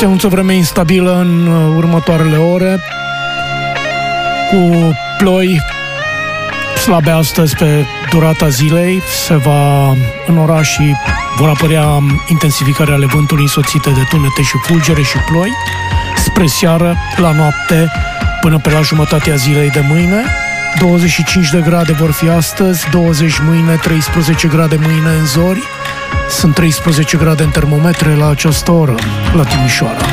Se anunță vreme instabilă în următoarele ore, cu ploi slabe astăzi pe durata zilei. Se va înora și vor apărea intensificări ale vântului însoțite de tunete și fulgere și ploi. Spre seară, la noapte, până pe la jumătatea zilei de mâine, 25 de grade vor fi astăzi, 20 mâine, 13 grade mâine în zori. Sunt 13 grade în termometre la această oră, la Timișoara.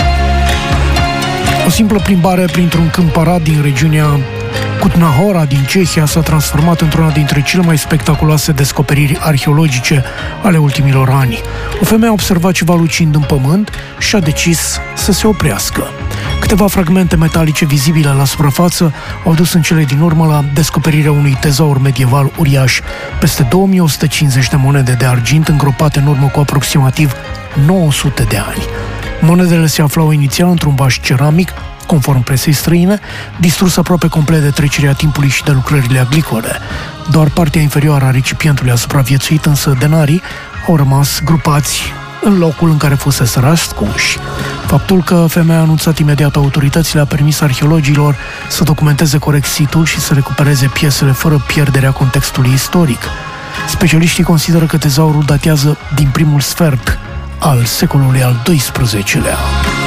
O simplă plimbare printr-un câmp arat din regiunea Kutna-Hora din Cehia s-a transformat într-una dintre cele mai spectaculoase descoperiri arheologice ale ultimilor ani. O femeie a observat ceva lucind în pământ și a decis să se oprească. Câteva fragmente metalice vizibile la suprafață au dus în cele din urmă la descoperirea unui tezaur medieval uriaș, peste 2150 de monede de argint îngropate în urmă cu aproximativ 900 de ani. Monedele se aflau inițial într-un vaș ceramic, conform presei străine, distrus aproape complet de trecerea timpului și de lucrările agricole. Doar partea inferioară a recipientului a supraviețuit, însă denarii au rămas grupați în locul în care fuseseră ascunși. Faptul că femeia a anunțat imediat autoritățile a permis arheologilor să documenteze corect situl și să recupereze piesele fără pierderea contextului istoric. Specialiștii consideră că tezaurul datează din primul sfert al secolului al XII-lea.